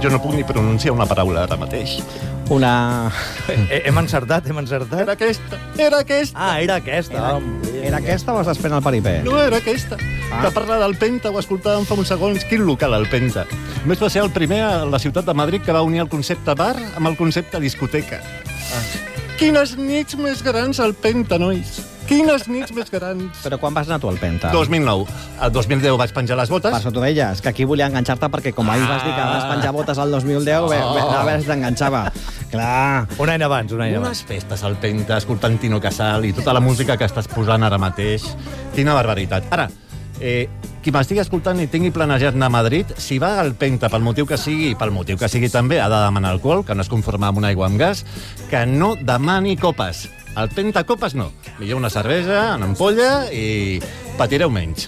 Jo no puc ni pronunciar una paraula ara mateix. Hem encertat? Era aquesta. Ah, era aquesta. Era aquesta o estàs fent el paripé? No era aquesta. Que parla del Penta, ho escoltàvem fa uns segons. Quin local, el Penta. Només va ser el primer a la ciutat de Madrid que va unir el concepte bar amb el concepte discoteca. Quines nits més grans al Penta, nois. Quines nits més grans. Però quan vas anar tu al Penta? 2009. El 2010 vaig penjar les botes. Per això t'ho deies, que aquí volia enganxar-te perquè com ahir vas dir que vas penjar botes al 2010, a veure si t'enganxava. Clar. Un any abans. Unes festes al Penta, escoltant Tino Casal i tota la música que estàs posant ara mateix. Quina barbaritat. Ara, qui m'estigui escoltant i tingui planejat anar a Madrid, si va al Penta pel motiu que sigui, i pel motiu que sigui també, ha de demanar alcohol, que no es conforma amb una aigua amb gas, que no demani copes. Al Penta copes no. Millor una cervesa, una ampolla i patireu menys.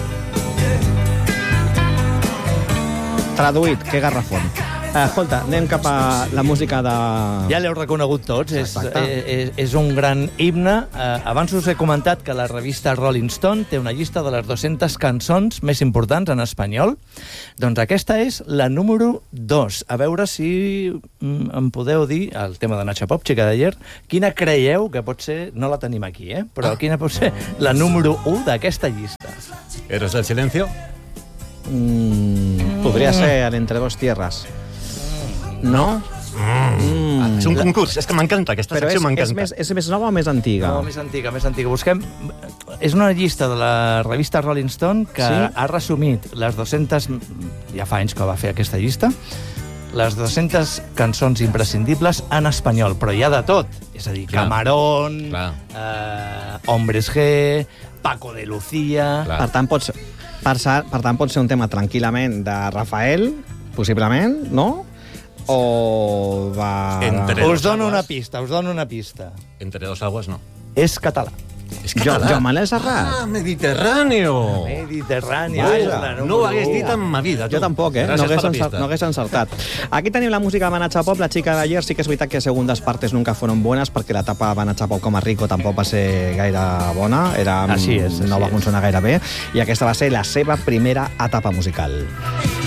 Traduït, que garrafón. Escolta, anem cap a la música de... Ja l'heu reconegut tots, és un gran himne. Abans us he comentat que la revista Rolling Stone té una llista de les 200 cançons més importants en espanyol. Doncs aquesta és la número 2. A veure si em podeu dir, el tema de Nacha Pop, xica d'ayer, quina creieu que pot ser, no la tenim aquí, però quina pot ser la número 1 d'aquesta llista? ¿Eres del silencio? Podria ser el Entre dos tierras. No? És un concurs, és que m'encanta, aquesta secció m'encanta. Però és més nova o més antiga? No, més antiga. Busquem... És una llista de la revista Rolling Stone que ha resumit les 200... Ja fa anys que va fer aquesta llista. Les 200 cançons imprescindibles en espanyol, però hi ha de tot. És a dir, Camarón, Hombres G, Paco de Lucía... Per tant, pot ser un tema tranquil·lament de Rafael, possiblement, no? O va... Us dono una pista. Entre dos aguas, no. És català. És català. Jo Manel Serrat. Ah, Mediterráneo. No ho hagués dit en ma vida. Jo tampoc, no hagués encertat. Aquí tenim la música de Manacha Pop, la xica d'ayer. Sí que és veritat que segundas partes nunca fueron buenas, perquè l'etapa de Manacha Pop com a Rico tampoc va ser gaire bona. No va funcionar gaire bé. I aquesta va ser la seva primera etapa musical.